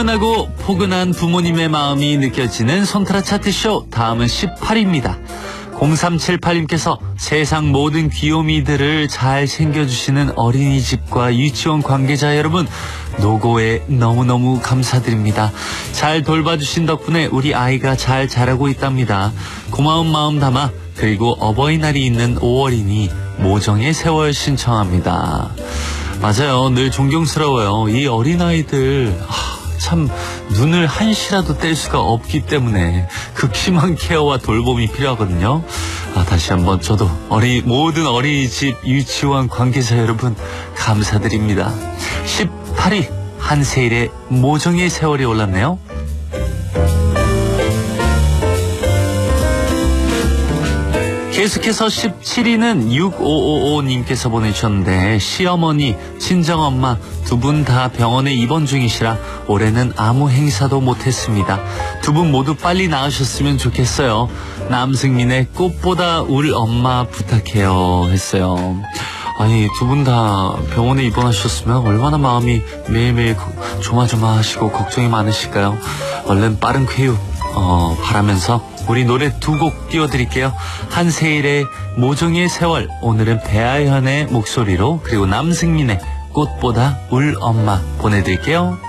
훈훈하고 포근한 부모님의 마음이 느껴지는 손트라 차트쇼, 다음은 18위입니다. 0378님께서 세상 모든 귀요미들을 잘 챙겨주시는 어린이집과 유치원 관계자 여러분, 노고에 너무너무 감사드립니다. 잘 돌봐주신 덕분에 우리 아이가 잘 자라고 있답니다. 고마운 마음 담아, 그리고 어버이날이 있는 5월이니 모정의 세월 신청합니다. 맞아요. 늘 존경스러워요. 이 어린아이들 참 눈을 한시라도 뗄 수가 없기 때문에 극심한 케어와 돌봄이 필요하거든요. 다시 한번 저도 모든 어린이집 유치원 관계자 여러분 감사드립니다. 18위 한세일의 모정의 세월이 올랐네요. 계속해서 17위는 6555님께서 보내주셨는데, 시어머니, 친정엄마 두 분 다 병원에 입원 중이시라 올해는 아무 행사도 못했습니다. 두 분 모두 빨리 나으셨으면 좋겠어요. 남승민의 꽃보다 울 엄마 부탁해요 했어요. 아니, 두 분 다 병원에 입원하셨으면 얼마나 마음이 매일매일 조마조마하시고 걱정이 많으실까요? 얼른 빠른 쾌유 바라면서 우리 노래 두 곡 띄워드릴게요. 한세일의 모정의 세월, 오늘은 배아현의 목소리로, 그리고 남승민의 꽃보다 울 엄마 보내드릴게요.